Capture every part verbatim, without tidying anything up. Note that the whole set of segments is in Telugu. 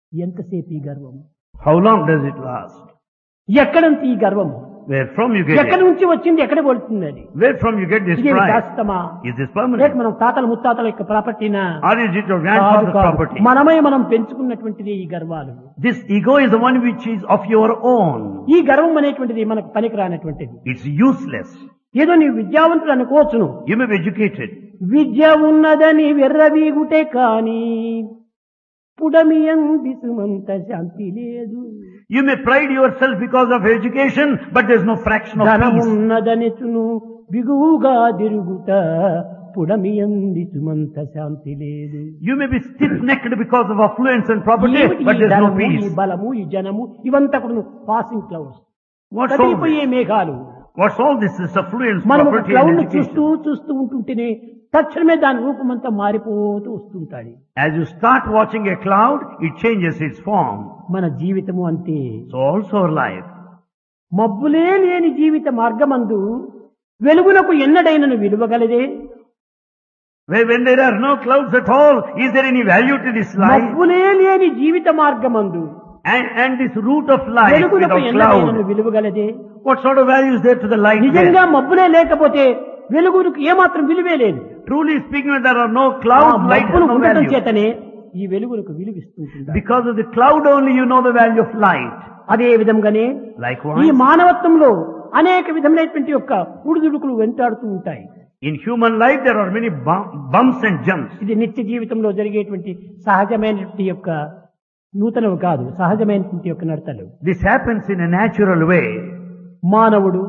ఎంతసేపు ఈ గర్వం? How long does it last? ఎక్కడ నుంచి ఈ గర్వం? Where from you get ఎక్కడి it? నుంచి వచ్చింది, ఎక్కడ వెళ్తుంది అది? Where from you get this ఇది pride? శాశ్వతమా? Is this లేక permanent? మనం తాతల ముత్తాతల యొక్క ప్రాపర్టీనా? Or is it your కాదు, grandfather's కాదు. property? మనమే మనం పెంచుకున్నటువంటిది ఈ గర్వాలు. This ego is the one which is of your own. ఈ గర్వం అనేటువంటిది మనకు పనికిరానటువంటిది. It's useless. ఏదో నీవు విద్యావంతుడు అనుకోవచ్చును. You may be educated. విద్య ఉన్నదని వెర్రవీగుటే కాని పుడమియంది సుమంత శాంతి లేదు. You may pride yourself because of education, but there's no fraction of peace. ధనమున్నదనిచును బిగువుగా తిరుగుట పుడమియంది Sumantha శాంతి లేదు. You may be stiff-necked because of affluence and property, ఏమిటి but ఈ there's no ధనము, ఈ peace. బలము, ఈ జనము ఇవంతా కూడా passing clouds, What's all కదిలిపోయే this? మేఘాలు. What's all this? This affluence, మనం ఒక property క్లౌడ్ and చూస్తూ education. చూస్తూ ఉంటుంటేనే తక్షణమే దాని రూపమంతా మారిపోతూ వస్తుంటాడు. As you start watching a cloud, it changes its form. మన జీవితము అంతే. So also our life. మబ్బులే లేని జీవిత మార్గమందు వెలుగునకు ఎన్నడైనను విలువగలదే? Where when there are no clouds at all, is there any value to this life? మబ్బులే లేని జీవిత మార్గమందు And, and this root of life వెలుగునకు without ఎన్నడైనను cloud, విలువగలదే? what sort of value is there to the light నిజంగా there? మబ్బులే లేకపోతే వెలుగునకు ఏమాత్రం విలువే లేదు. Truly speaking, when there are no ఆ clouds, light has మబ్బులు no ఉండటం value. చేతనే ఈ వెలుగునకు విలువిస్తుంటుంది. Because of the cloud only you know the value of light. అదే విధంగానే ఈ Likewise, మానవత్వంలో అనేక విధమైనటువంటి యొక్క ఉడుదుడుకులు వెంటాడుతూ ఉంటాయి. in human life there are many bum- bumps and jumps. ఇది నిత్య జీవితంలో జరిగేటువంటి సహజమైనటువంటి యొక్క నూతనవి కాదు, సహజమైనటువంటి యొక్క నడతలు. This happens in a natural way. మానవుడు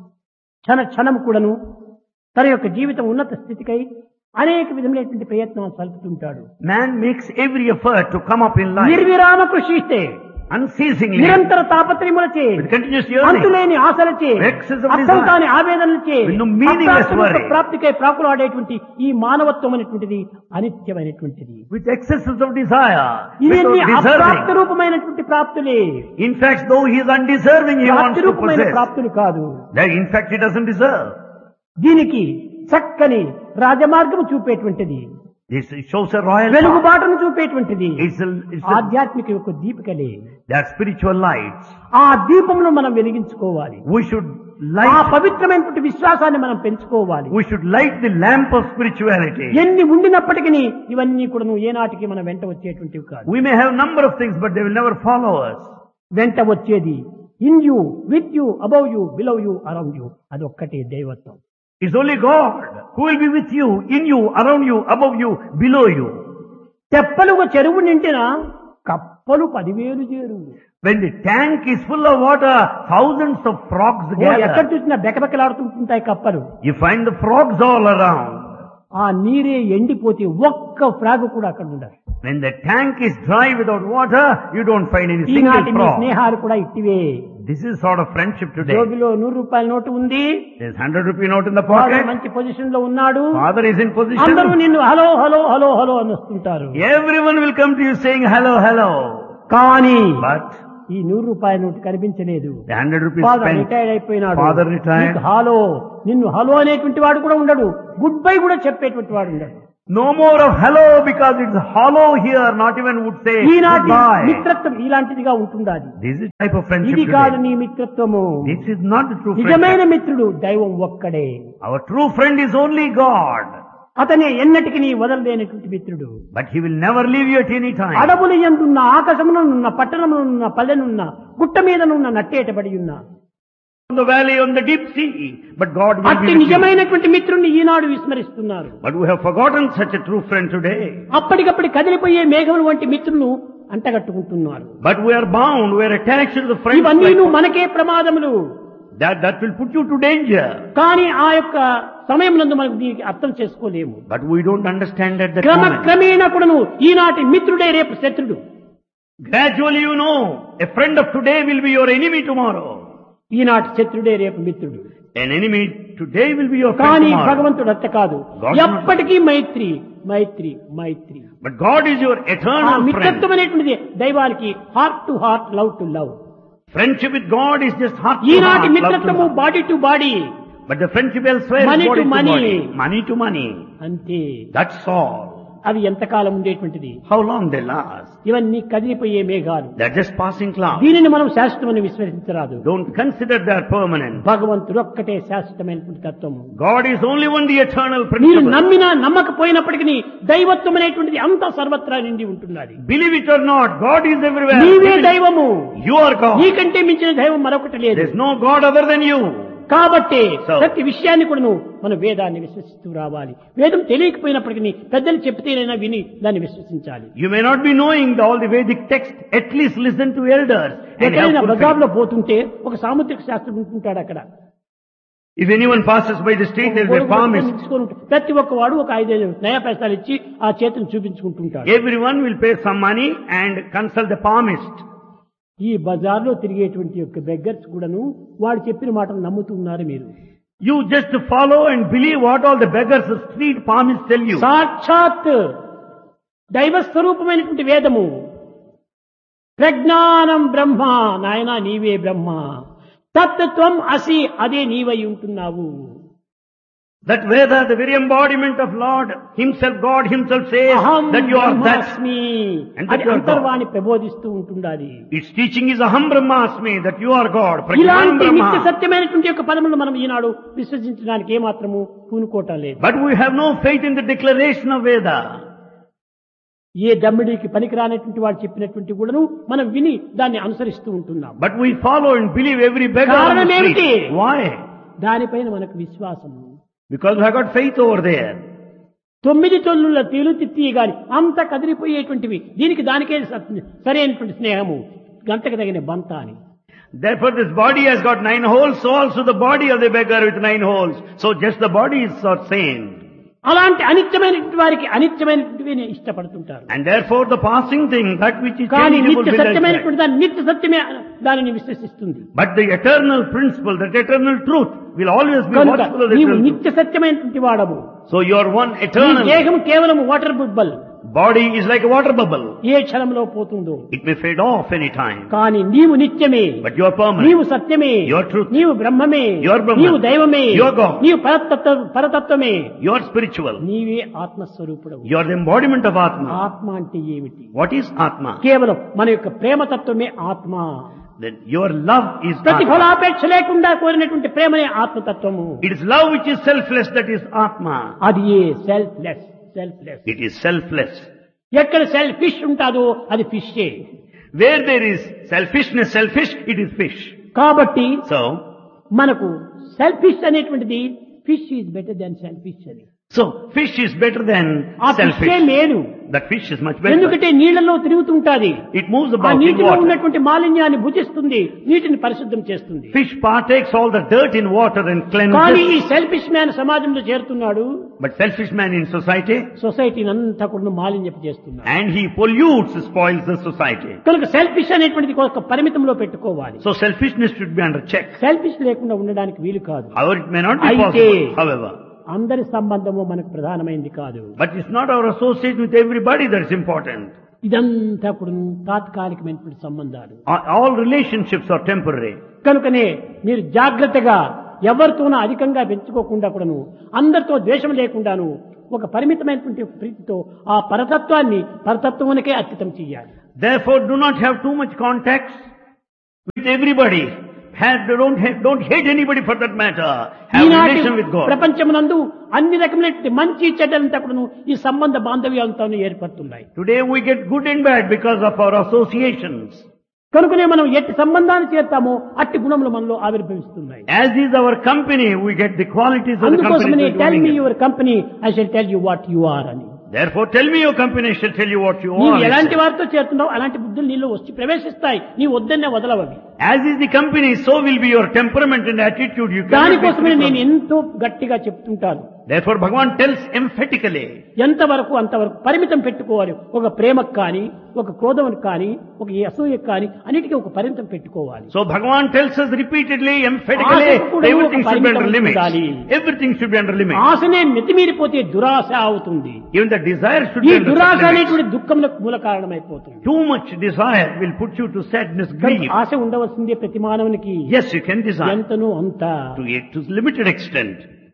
క్షణ క్షణం కూడాను తన యొక్క జీవితం ఉన్నత స్థితికై అనేక విధమైనటువంటి ప్రయత్నాలు సల్పుతుంటాడు. Man makes every effort to come up in life నిర్విరామ కృషిస్తే unceasingly, నిరంతర తాపత్రయములచే with continuous yearning, అంతులేని ఆశలచే excessive అర్థం desire, కాని ఆవేదనలచే with no meaningless అప్రాప్తమైన worry, ప్రాప్తికై ప్రాకులాడేటువంటి ఈ మానవత్వం అనేటువంటిది అనిత్యమైనటువంటిది. with excesses of desire, ఇవన్నీ without అప్రాప్త deserving. రూపమైనటువంటి ప్రాప్తులే. In fact, though he is undeserving, he wants ప్రాప్తి to రూపమైన possess. ప్రాప్తులు కాదు. That in fact he doesn't deserve. దీనికి చక్కని రాజమార్గము చూపేటువంటిది, This shows a royal వెలుగు path. బాటను చూపేటువంటిది It's a, it's a, ఆధ్యాత్మిక యొక్క దీపికలే. they are spiritual lights. ఆ దీపమును మనం వెలిగించుకోవాలి. We should ఆ light, పవిత్రమైనటువంటి విశ్వాసాన్ని మనం పెంచుకోవాలి. we should light the lamp of spirituality. ఎన్ని ఉండినప్పటికీ ఇవన్నీ కూడా ఏనాటికి మన వెంట వచ్చేటువంటివి కాదు. We may have number of things, but they will never follow us. వెంట వచ్చేది in you, with you, above you, below you, around you, అది ఒక్కటే దైవత్వం. It's only God who will be with you, in you, around you, above you, below you. తెప్పలుగా చెరువు నిండిన కప్పలు పదివేలు చేరు. When the tank is full of water, thousands of frogs ఓ, ఎక్కడ gather. చూసినా బెకబెకలాడుతుంటాయి కప్పలు. You find the frogs all around. ఆ నీరే ఎండిపోతే ఒక్క ఫ్రాగ్ కూడా అక్కడ ఉండదు. When the tank is dry without water, you don't find any single ఈనాటి మీ frog. స్నేహాలు కూడా ఇట్టివే. This is sort of friendship today. జోబిలో నూరు రూపాయల నోటు ఉంది, There's hundred rupee note in the father pocket. మంచి పొజిషన్ లో ఉన్నాడు, Father is in అందరూ position. నిన్ను హలో హలో హలో హలో అని వస్తుంటారు. Everyone will come to you saying hello, hello. కానీ But ఈ నూరు రూపాయల నోటు కనిపించలేదు. the hundred rupees father spent, retired అయిపోయినాడు. Father retired. నీకు హలో, నిన్ను హలో అనేటువంటి వాడు కూడా ఉండడు, గుడ్ బై కూడా చెప్పేటువంటి వాడు ఉండడు. no more of hello because it's hollow here. Not even would say ఈనాటి goodbye. మిత్రత్వం ఇలాంటిదిగా ఉంటుండాది. This is type of friendship ఇది కాదు today. నీ మిత్రత్వము. This is not the true నిజమైన friendship. మిత్రుడు దైవం ఒక్కడే. Our true friend is only God. అతనే ఎన్నటికి నీ వదలలేనటువంటి మిత్రుడు. But he will never leave you at any time. అడవులు ఎందున్న, ఆకాశమునున్న, పట్టణమునున్న, పల్లెనున్న, గుట్ట మీదనున్న, నట్టేటబడి ఉన్న On the valley, on the deep sea. But God will అట్టి be with you. నిజమైనటువంటి మిత్రుణ్ణి ఈనాడు విస్మరిస్తున్నారు. But we have forgotten such a true friend today. అప్పటికప్పుడు కదిలిపోయే మేఘములు వంటి మిత్రులను అంటగట్టుకుంటున్నారు. But we are bound, we are attached to the friends. ఇవన్నీ like- మనకే ప్రమాదములు. That, that will put you to danger. కానీ ఆ యొక్క సమయం నందు మనకు దీనికి అర్థం చేసుకోలేము. But we don't understand at that క్రమ moment. క్రమేణ కూడాను ఈనాటి మిత్రుడే రేపు శత్రుడు. Gradually you know, a friend of today will be your enemy tomorrow. ఈనాటి శత్రుడే రేపు మిత్రుడు. An enemy today will be your friend కానీ tomorrow. భగవంతుడు అట్ట కాదు, God ఎప్పటికీ మైత్రి మైత్రి మైత్రి. But God is your ఆ eternal friend. మిత్రత్వం అనేటువంటిది దైవానికి heart to heart, love to love. Friendship with God is just heart to ఈనాటి heart, love to మిత్రత్వము love. Body to body But the friendship elsewhere is Money to body to money. body. Money to money. అంతే. That's all. అవి ఎంతకాలం ఉండేటువంటిది? How long they last? ఇవన్నీ కదిలిపోయే మేఘాలు. They're just passing clouds. దీనిని మనం శాశ్వతమని విశ్వసించరాదు. Don't consider they're permanent. భగవంతుడు ఒక్కటే శాశ్వతమైనటువంటి తత్వము. God is only one, the eternal మీరు principle. నమ్మినా నమ్మకపోయినప్పటికీ దైవత్వం అనేటువంటిది అంతా సర్వత్రా నిండి ఉంటున్నది. Believe it or not, God is everywhere. నీవే దైవము. You are God. నీకంటే మించిన దైవం మరొకటి లేదు. There's no God other than you. కాబట్టి So- ప్రతి విషయాన్ని కూడా నువ్వు మన వేదాన్ని విశ్వసిస్తూ రావాలి. వేదం తెలియకపోయినప్పటికీ పెద్దలు చెప్తేనైనా విని దాన్ని విశ్వసించాలి. You may not be knowing the, all the Vedic text. At least listen to elders. And have ఎక్కడైనా full బజార్లో faith. పోతుంటే ఒక సాముద్రిక శాస్త్రం ఉంటుంటాడు అక్కడ. If anyone passes by the street, there's a palmist. తీసుకొని ఉంటాడు. ప్రతి ఒక్కవాడు ఒక ఐదైదు నయా పైసలు ఇచ్చి ఆ చేతిని చూపించుకుంటుంటాడు. Everyone will pay some money and consult the palmist. ఈ బజార్లో తిరిగేటువంటి యొక్క బెగ్గర్స్ కూడాను వాడు చెప్పిన మాటలు నమ్ముతున్నారు మీరు. You just follow and believe what all the beggars, the street palmists tell you. సాక్షాత్ దైవ స్వరూపమైనటువంటి వేదము ప్రజ్ఞానం బ్రహ్మ, నాయనా నీవే బ్రహ్మ, తత్వం అసి, అదే నీవై ఉంటున్నావు. That Veda, the very embodiment of Lord Himself, God Himself says అహం that you are that. బ్రహ్మాస్మి, And that అది you are God. అంతర్వాణి ప్రబోధిస్తూ ఉంటుండాలి. Its teaching is Aham Brahmasmi, that you are God. Prajnanam ఇలాంటి నిత్య Brahma. సత్యమైనటువంటి యొక్క పదములను మనం ఈనాడు విశ్వసించడానికి ఏమాత్రము పూనుకోవటం లేదు. But we have no faith in the declaration of Veda. ఏ దమ్మిడికి పనికిరానటువంటి వాడు చెప్పినటువంటి కూడాను మనం విని దాన్ని అనుసరిస్తూ ఉంటున్నాం. But we follow and believe every beggar on the కారణం ఏమిటి? street. Why? దానిపైన మనకు విశ్వాసం. Because we have got faith over there. తొమ్మిది తొల్లుల తీలుతిత్తి గాని అంత కదిలిపోయేటువంటివి, దీనికి దానికే స- సరైనటువంటి స్నేహము, గంతకు తగిన బంత అని. Therefore this body has got nine holes, so also the body of the beggar with nine holes. So just the body is not same. అలాంటి అనిత్యమైనటువంటి వారికి అనిత్యమైనటువంటివి ఇష్టపడుతుంటారు. And therefore the passing thing, that which is కానీ changeable, నిత్య will attract. సత్యమైనటువంటి దాన్ని నిత్య సత్యమే దానిని విశ్వసిస్తుంది. But the eternal principle, that eternal truth will always be కనుక watchful of the నీవు eternal truth. నిత్య సత్యమైనటువంటి వాడము. So you are one నీ eternal. దేహం కేవలం water బుబ్బల్, Body is like a water bubble. ఏ క్షణంలో పోతుందో. It may fade off any time. కానీ నీవు నిత్యమే, But you are permanent. నీవు సత్యమే, You are truth. నీవు బ్రహ్మమే, You are Brahman. నీవు దైవమే, You are God. నీవు పరతత్వ పరతత్వమే, You are spiritual. నీవే ఆత్మస్వరూపుడవు. You are the embodiment of Atma. ఆత్మ అంటే ఏమిటి? What is Atma? కేవలం మన యొక్క ప్రేమతత్వమే ఆత్మ. Then your love is Atma. ప్రతిఫలాపేక్ష లేకుండా కోరినటువంటి ప్రేమనే ఆత్మతత్వము. It is love which is selfless, that is Atma. అది ఏ selfless, selfless. It is selfless. ఎక్కడ సెల్ఫిష్ ఉంటాదో అది ఫిషే. Where there is selfishness, selfish, it is fish. కాబట్టి So, మనకు సెల్ఫిష్ అనేటువంటిది fish is better than selfish అని. so fish is better than ఆ ఫిషే selfish. మేలు. That fish is much better. ఎందుకంటే నీళ్లలో తిరుగుతుంటాది. It moves ఆ about in నీటిలో water. ఉన్నటువంటి మాలిన్యాన్ని భుజిస్తుంది, నీటిని పరిశుద్ధం చేస్తుంది. Fish partakes all the dirt in water and కానీ ఈ cleanses. సెల్ఫిష్ మ్యాన్ సమాజంలో చేరుతున్నాడు, But selfish man in society, సొసైటీని అంతా కూడా మాలిన్యపు చేస్తున్నాడు. and he pollutes, spoils the society. కనుక సెల్ఫిష్ అనేటువంటిది ఒక పరిమితంలో పెట్టుకోవాలి. So selfishness should be under check. Selfish లేకుండా ఉండడానికి వీలు కాదు. However, it may not be అయితే possible, however. అందరి సంబంధము మనకు ప్రధానమైంది కాదు. But it's not our association with everybody that's important. ఇదంతా కూడా తాత్కాలికమైనటువంటి సంబంధాలు. All all relationships are temporary. కనుకనే మీరు జాగ్రత్తగా ఎవరితోనూ అధికంగా పెంచుకోకుండా కూడాను, అందరితో ద్వేషం లేకుండాను ఒక పరిమితమైనటువంటి ప్రీతితో ఆ పరతత్వాన్ని పరతత్వానికే అర్పితం చేయాలి. Therefore, do not have too much contacts with everybody. Have, don't, ha- don't hate anybody for that matter. Have ఈనాటి relation with God. ప్రపంచమునందు అన్ని రకమైనటువంటి మంచి చెడ్డలంతా కూడాను ఈ సంబంధ బాంధవ్యాలతో ఏర్పడుతున్నాయి. Today we get good and bad because of our associations. కనుకనే మనం ఎట్టి సంబంధాన్ని చేస్తామో అట్టి గుణములు మనలో ఆవిర్భవిస్తున్నాయి. As is our company, we get the qualities of the company. అందుకోసమనే that tell we me get. Your company, I shall tell you what you are అని. Therefore, tell me your company, I shall tell you what you నీవు are. ఎలాంటి వారితో చేరుతున్నావు అలాంటి బుద్ధులు నీలో వచ్చి ప్రవేశిస్తాయి. నీవు వద్దన్నే వదలవవి. As is the company, so will be your temperament and attitude. You cannot be దానికోసమే free నేను from- ఎంతో గట్టిగా చెప్తుంటాను. Therefore, Bhagavan tells emphatically. ఎంతవరకు అంతవరకు పరిమితం పెట్టుకోవాలి. ఒక ప్రేమకు కానీ, ఒక క్రోధముకు కానీ, ఒక అసూయకు కానీ అన్నిటికీ ఒక పరిమితం పెట్టుకోవాలి. So Bhagavan tells us repeatedly, emphatically, ఆశకు కూడా everything ఒక should be under పరిమితం limits. ఉండాలి. Everything should be under limits. ఆశనే మితిమీరిపోతే దురాశ అవుతుంది. Even the desire should ఈ be under దురాశ limits. అనేటువంటి దుఃఖములకు మూల కారణమైపోతుంది. Too much desire will put you to sadness, grief. కనుక ఆశ ఉండవలసిందే ప్రతి మానవునికి. Yes, you can desire ఎంతనూ అంత. to a to limited extent.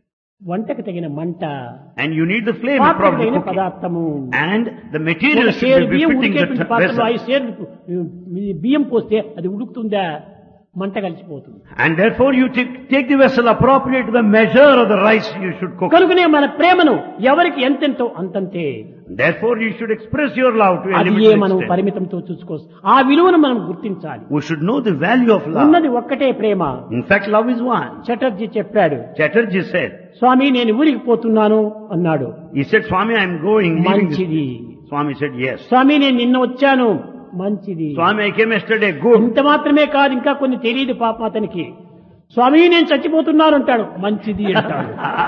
వంటకు తగిన మంట, And you need the flame పాత్రకు for తగిన cooking. పదార్థము. And the ఒక materials షేరు should be బియ్యం fitting ఉడికేటువంటి the పాత్రలో vessel. ఐదు షేర్లు బియ్యం పోస్తే అది ఉడుకుతుందా? మంట కలిసిపోతుంది. And therefore you take, take the vessel appropriate to the measure of the rice you should cook. కనుకనే మన ప్రేమను ఎవరికి ఎంతెంతో అంతంతే. Therefore you should express your love to a అది ఏ limited మనం extent. పరిమితంతో చూసుకోవచ్చు. ఆ విలువను మనం గుర్తించాలి. We should know the value of love. ఉన్నది ఒక్కటే ప్రేమ. In fact, love is one. Chatterjee చెప్పాడు, Chatterjee said, స్వామి నేను ఊరికి పోతున్నాను అన్నాడు. he said, Swami, I am going. leaving this మంచిది. place." Swami said, yes. స్వామి నేను నిన్న వచ్చాను. మంచిది. Swami, I came yesterday. Good. ఇంత మాత్రమే కాదు, ఇంకా కొన్ని తెలియదు పాపం అతనికి. స్వామి నేను చచ్చిపోతున్నాను అంటాడు. మంచిది అంటాడు.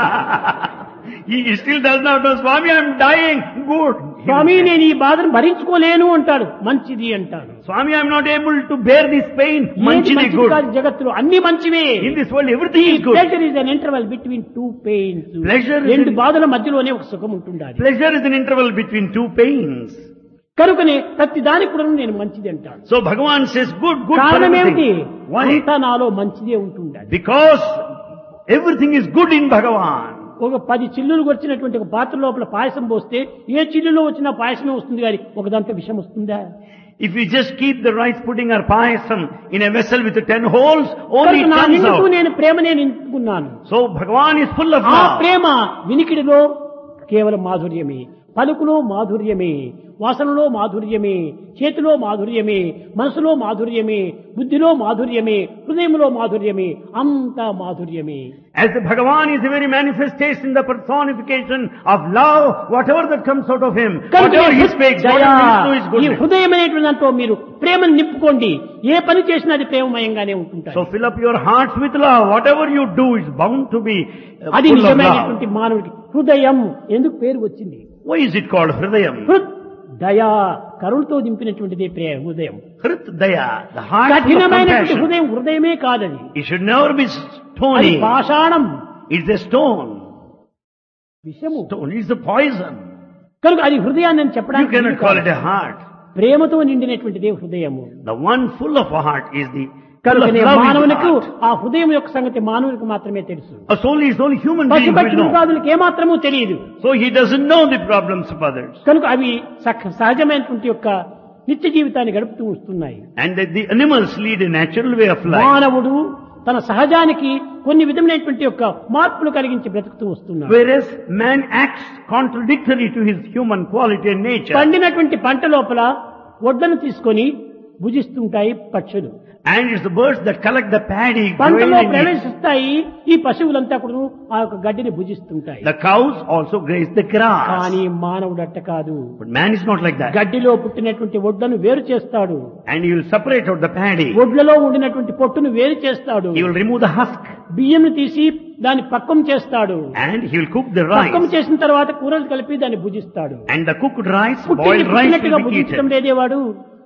he, he still does not know, Swami, I am dying. Good. He Swamy will say, నేను ఈ బాధను భరించుకోలేను అంటాడు. మంచిది అంటాడు. Swami, I am not able to bear this pain. ఏది Manchidi మంచిది good. కాదు జగత్తులో అన్ని మంచివే. In this world, everything is good. Pleasure is an interval between two pains. Pleasure is రెండు an- బాధల మధ్యలోనే ఒక సుఖం ఉంటుండాలి. Pleasure is an interval between two pains. కనుకనే ప్రతి దానికి కూడా నేను మంచిది అంటాడు. So Bhagavan says, good, good for కారణం ఏమిటి? everything. Why? అంతా నాలో మంచిదే ఉంటుండాలి. Because everything is good in Bhagavan. ఒక పది చిల్లులు వచ్చినటువంటి ఒక పాత్ర లోపల పాయసం పోస్తే ఏ చిల్లులో వచ్చినా పాయసమే వస్తుంది కానీ ఒక దాంట్లో విషం వస్తుందా? If we just keep the rice pudding or payasam in a vessel with ten holes, only కనుక it నా comes నిండుకు out. నేను ప్రేమనే నింపుకున్నాను. So Bhagavan is full of ఆ love. ప్రేమ వినికిడిలో కేవలం మాధుర్యమే, పలుకులో మాధుర్యమే, వాసనలో మాధుర్యమే, చేతిలో మాధుర్యమే, మనసులో మాధుర్యమే, బుద్ధిలో మాధుర్యమే, హృదయంలో మాధుర్యమే, అంతా మాధుర్యమే. As the Bhagavan is the very manifestation, the personification of love, whatever that comes out of him, whatever he speaks, whatever he do is ఈ goodness. హృదయం అనేటువంటి దాంట్లో మీరు ప్రేమను నింపుకోండి. ఏ పని చేసినా అది ప్రేమమయంగానే ఉంటుంటాయి. So fill up your hearts with love. Whatever you do is bound to be uh, అది full of love. నిజమైనటువంటి మానవుడికి హృదయం ఎందుకు పేరు వచ్చింది? Why is it called Hridayam? హృద్ దయా కరుణతో దింపినటువంటిది ప్రేమ హృదయం. Hrit Daya, the heart of కఠినమైనటువంటి compassion. హృదయం హృదయమే కాదది. It should never be అది stony. పాషాణం, It's a stone. విషము. Stone is a poison. కనుక అది హృదయాన్ని అని You చెప్పడానికి cannot వీలు call కాదు. it a heart. ప్రేమతో నిండినటువంటిదే హృదయము. The one full of a heart is the full of కనుకనే love is the మానవునికి heart. ఆ హృదయం యొక్క సంగతి మానవునికి మాత్రమే తెలుసు. A soul is only human being పశుపక్షి will know. మృగాదులకు ఏమాత్రమూ తెలియదు. So he doesn't know the problems of others. కనుక అవి సహ- సహజమైనటువంటి యొక్క నిత్య జీవితాన్ని గడుపుతూ వస్తున్నాయి. And that the animals lead a natural way of life. మానవుడు తన సహజానికి కొన్ని విధమైనటువంటి యొక్క మార్పులు కలిగించి బ్రతుకుతూ వస్తున్నాడు. Whereas man acts contradictory to his human quality and nature. పండినటువంటి పంట లోపల వడ్లను తీసుకొని భుజిస్తుంటాయి పక్షులు. And it's the birds that collect the paddy, పంటలో grain and eat. ప్రవేశిస్తాయి. ఈ పశువులంతా కూడా ఆ యొక్క గడ్డిని భుజిస్తుంటాయి. The cows also graze the grass. కానీ మానవుడు అట్ట కాదు. But man is not like that. గడ్డిలో పుట్టినటువంటి వడ్లను వేరు చేస్తాడు. And he will separate out the paddy. వడ్లలో ఉండినటువంటి పొట్టును వేరు చేస్తాడు. He will remove the husk. బియ్యం తీసి దాన్ని పక్వం చేస్తాడు. And he will cook the పక్వం rice. చేసిన తర్వాత కూరలు కలిపి దాన్ని భుజిస్తాడు. And the cooked rice, పుట్టింది boiled rice పుట్టినట్టుగా will be భుజించడం eaten. లేదేవాడు.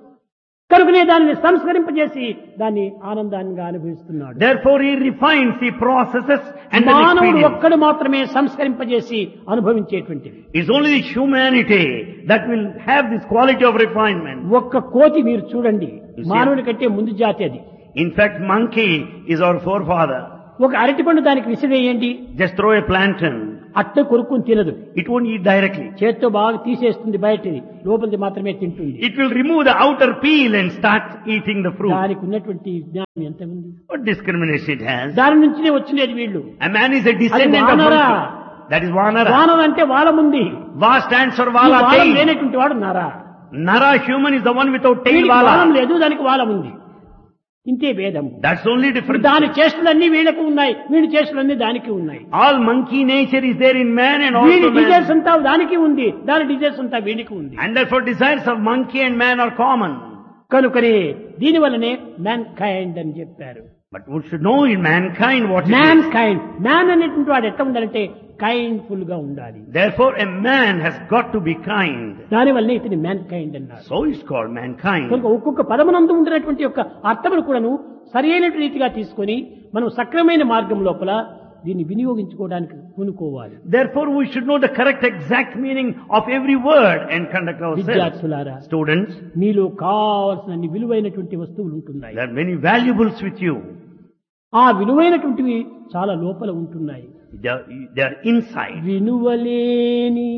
కనుకనే దానిని సంస్కరింపజేసి దాన్ని ఆనందాన్ని అనుభవిస్తున్నాడు. Therefore he refines, he processes and then మానవుడు experiences. ఒక్కడు మాత్రమే సంస్కరింపజేసి అనుభవించేటువంటిది. It's only the humanity that will have this quality of refinement. ఒక్క కోతి మీరు చూడండి, You see- మానవుడి కంటే ముందు జాతి అది. In fact, monkey is our forefather. ఒక అరటిపండు దానికి విసిరేయండి, Just throw a plantain. అట్ట కొరుక్కుని తినదు. It won't eat directly. చేత్తో బాగా తీసేస్తుంది బయటిది, లోపలిది మాత్రమే తింటుంది. It will remove the outer peel and start eating the fruit. దానికి ఉన్నటువంటి జ్ఞానం ఎంత ఉంది? What discrimination it has. దాని నుంచినే వచ్చినది వీళ్ళు. A man is a descendant of వానరా. monkey. That is Vanara. వానం అంటే వాలముంది. Va stands for ఈ Vala వాలం tail. లేనటువంటి వాడు నరా. Nara human is the one without tail వీడికి వాలం Vala. లేదు, దానికి వాలం ఉంది. ఇంతే భేదం. That's only difference. దాని చేష్టలన్నీ వీళ్ళకు ఉన్నాయి, వీడి చేష్టలన్నీ దానికి ఉన్నాయి. All monkey nature is there in man and వీడి also డిజైర్స్ man. అంతా దానికి ఉంది, దాని డిజైర్స్ అంతా వీడికి ఉంది. And therefore desires of monkey and man are common. కనుకనే దీని వల్లనే మ్యాన్ కైండ్ అని చెప్పారు. But we should know in mankind what it man is. Kind, man అనేటువంటి వాడు ఎట్లా ఉండాలంటే కైండ్ఫుల్ గా ఉండాలి. Therefore a man has got to be kind. దాని వల్లనే ఇతని మ్యాన్ కైండ్ అన్నారు. So it's called mankind. కనుక ఒక్కొక్క పదమునందు ఉండినటువంటి యొక్క అర్థమును కూడాను సరైన రీతిగా తీసుకొని మనం సక్రమైన మార్గం లోపల దీన్ని వినియోగించుకోవడానికి పూనుకోవాలి. Therefore we should know the correct exact meaning of every word and conduct ourselves. విద్యార్థులారా, Students, మీలో కావాల్సిన అన్ని విలువైనటువంటి వస్తువులు ఉంటున్నాయి. there are many valuables with you. ఆ విలువైనటువంటివి చాలా లోపల ఉంటున్నాయి. They are, they are inside. వినువలేని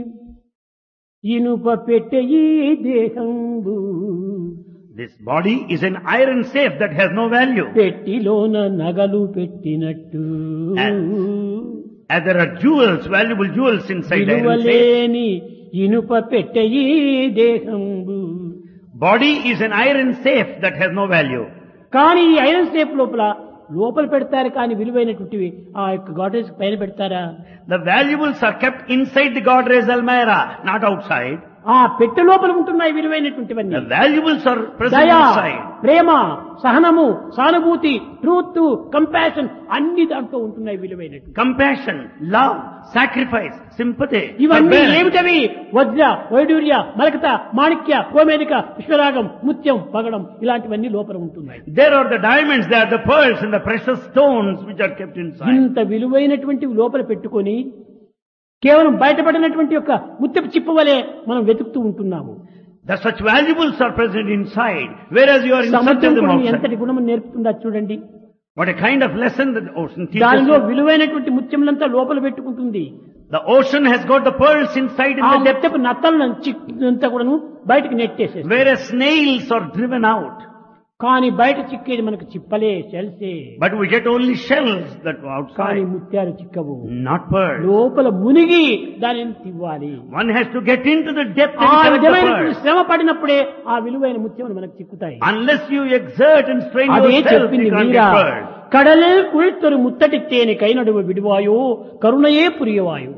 ఇనుప పెట్టె ఈ దేహంబు This body is an iron safe that has no value. పెట్టిలోన నగలు పెట్టినట్టు As there are jewels, valuable jewels inside the iron safe. విలువలేని ఇనుప పెట్టె ఈ దేహంబు Body is an iron safe that has no value. కానీ ఈ ఐరన్ సేఫ్ లోపల లోపల పెడతారు కానీ విలువైనటువంటివి ఆ యొక్క గాడ్రేజ్ పైన పెడతారా? The valuables are kept inside the Godrej Almira, not outside. ఆ పెట్టె లోపల ఉంటున్నాయి విలువైనటువంటివన్నీ. The valuables are present దయ, inside. ప్రేమ, సహనము, సానుభూతి, ట్రూత్, కంపాషన్ అన్ని దాంట్లో ఉంటున్నాయి విలువైనటువంటి. Compassion, love, sacrifice, sympathy. ఇవన్నీ forbearance. ఏమిటవి? వజ్ర, వైడూర్య, మరకత, మాణిక్య, కోమేదిక, పుష్పరాగం, ముత్యం, పగడం ఇలాంటివన్నీ లోపల ఉంటున్నాయి. There are the diamonds, there are the pearls and the precious stones which are kept inside. ఇంత విలువైనటువంటివి లోపల పెట్టుకొని కేవలం బయటపడినటువంటి యొక్క ముత్యపు చిప్ప వలె మనం వెతుకుతూ ఉంటున్నాము. That such valuables are present inside, whereas you are in search of సముద్రం them కూడా outside. ఎంతటి గుణం నేర్పుతుందా చూడండి. What a kind of lesson that the ocean teaches దానిలో you. విలువైనటువంటి ముత్యములంతా లోపల పెట్టుకుంటుంది. The ocean has got the pearls inside in ఆ the depth, ముత్యపు నత్తలను అంతా కూడాను బయటకు నెట్టేసేస్తుంది. whereas snails are driven out. కానీ బయట చిక్కేది మనకు చిప్పలే, షెల్సే. But we get only shells that are కానీ outside, ముత్యాలు చిక్కవు. not pearls. లోపల మునిగి దానిని తివ్వాలి. One has to get into the depth ఆ and collect the విధమైనటువంటి pearls. శ్రమ పడినప్పుడే ఆ విలువైన ముత్యములు మనకు చిక్కుతాయి. Unless you exert and strain అదే yourself, చెప్పింది you can't Meera. get pearls. కడలే కుళ్ళిత్తరు ముత్తటి తేనె కైనడువ విడువాయో కరుణయే పురియవాయో.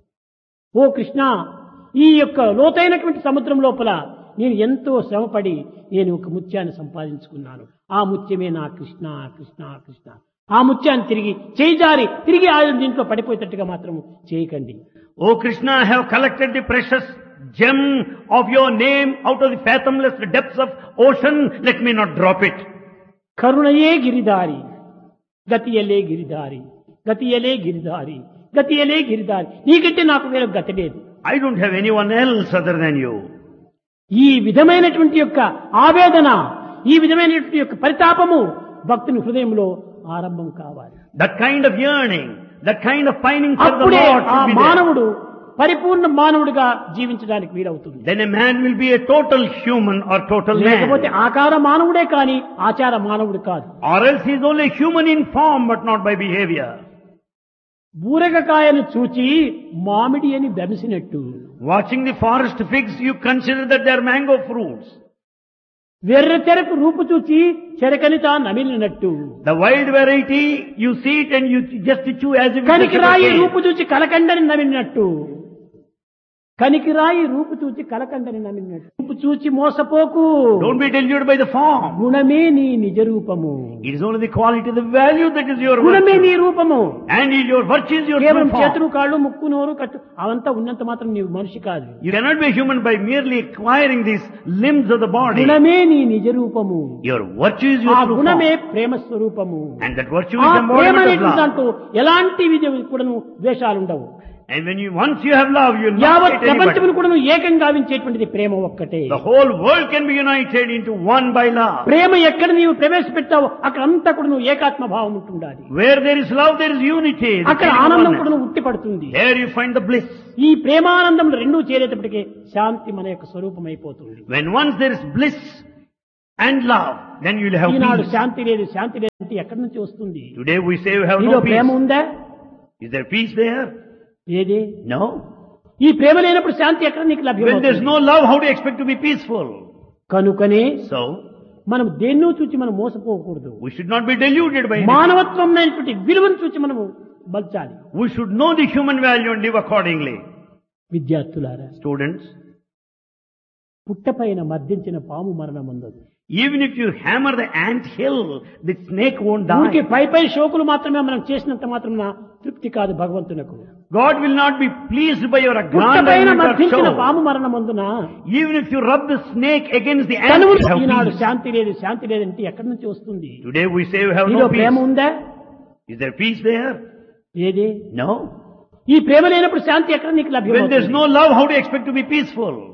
ఓ కృష్ణ, ఈ యొక్క లోతైనటువంటి సముద్రం లోపల నేను ఎంతో శ్రమపడి నేను ఒక ముత్యాన్ని సంపాదించుకున్నాను. ఆ ముత్యమే నా కృష్ణ కృష్ణ కృష్ణ. ఆ ముత్యాన్ని తిరిగి చేజారి తిరిగి ఆ దీంట్లో పడిపోయేటట్టుగా మాత్రం చేయకండి. O Krishna, I have collected the precious gem of your name out of the fathomless depths of ocean. Let me not drop it. కరుణయే Giridhari గతియలే Giridhari గతియలే Giridhari గతియలే Giridhari. నీకంటే నాకు వేరే గతి లేదు. I don't have anyone else other than you. ఈ విధమైనటువంటి యొక్క ఆవేదన, ఈ విధమైనటువంటి యొక్క పరితాపము భక్తుని హృదయంలో ఆరంభం కావాలి. That kind of yearning, that kind of pining for the అప్పుడే Lord ఆ should be there. మానవుడు పరిపూర్ణ మానవుడిగా జీవించడానికి వీలవుతుంది. Then a man will be a total human or total లేకపోతే man. ఆకార మానవుడే కాని ఆచార మానవుడు కాదు. Or else he is only human in form but not by behavior. బూరగకాయను చూచి మామిడి అని బెమిసినట్టు, Watching the forest figs, you consider that they are mango fruits. వెర్ర చెరకు రూపు చూచి చెరకని తా నమిలినట్టు, The wild variety, you see it and you just chew as if it's a కనికిరాయి sugarcane. రూపు చూచి కలకండని నమిలినట్టు, కనికిరాయి రూపు చూచి కలకండని నమిలినట్టు. రూపు చూచి మోసపోకు, Don't be deluded by the form. గుణమే నీ నిజ రూపము. It is only the quality, the value that is your గుణమే నీ virtue. రూపము. And is your virtue is your కేవలం true చేతులు form. కాళ్ళు ముక్కు నోరు కట్టు అవంతా ఉన్నంత మాత్రం నీవు మనిషి కాదు. You cannot be human by merely acquiring these limbs of the body. గుణమే నీ నిజ రూపము. Your virtue is ఆ your true గుణమే form. ప్రేమ స్వరూపము. And that virtue ఆ is ప్రేమ embodiment of అనేటువంటి love. దాంట్లో ఎలాంటి విధ కూడా ద్వేషాలు ఉండవు. And when you, once you have love, you will not యావత్ hate anybody. ప్రపంచమును కూడా ఏకంగా గావించేటువంటిది ప్రేమ ఒక్కటే. The whole world can be united into one by love. ప్రేమ ఎక్కడ నీవు ప్రవేశపెట్టావో అక్కడ అంతా కూడా నువ్వు ఏకాత్మ భావం ఉంటుండాలి. Where there is love, there is unity. The అక్కడ feeling of ఆనందం oneness. కూడా నువ్వు ఉట్టి పడుతుంది. There you find the bliss. ఈ ప్రేమానందములు రెండూ చేరేటప్పటికే శాంతి మన యొక్క స్వరూపం అయిపోతుంది. When once there is bliss and love, then you will have Eenadu peace. శాంతి లేదు శాంతి లేదు అంటే ఎక్కడి నుంచి వస్తుంది? Today we say we have నీలో no ప్రేమ peace. ఉందా? Is there peace there? ఏది? No. ఈ ప్రేమ లేనప్పుడు శాంతి ఎక్కడ నీకు When there is లభ్యం? no love, how do you expect to be peaceful? కనుకనే So, మనం దేన్నో చూచి మనం మోసపోకూడదు. we should not be deluded by anything. మానవత్వం అనేటువంటి విలువను చూచి మనము బల్చాలి. We should know the human value and live accordingly. విద్యార్థులారా, Students, పుట్టపైన మర్దించిన పాము మరణం అందదు. even if you hammer the ant hill, the snake won't ఊరికి die. పై పై షోకులు మాత్రమే మనం చేసినంత మాత్రం తృప్తి కాదు భగవంతునకు. God will not be pleased by your పుట్టపైన aggrandizement or మర్దించిన show. పాము మరణం అందున Even if you rub the snake against the ant, కనువు you have Eenadu peace. శాంతి లేదు శాంతి లేదంటే ఎక్కడి నుంచి వస్తుంది? Today we say we have నీలో no ప్రేమ peace. ఉందా? Is there peace there? ఏది? No. ఈ ప్రేమ లేనప్పుడు శాంతి ఎక్కడ నీకు When there is లభ్యం? no love, how do you expect to be peaceful?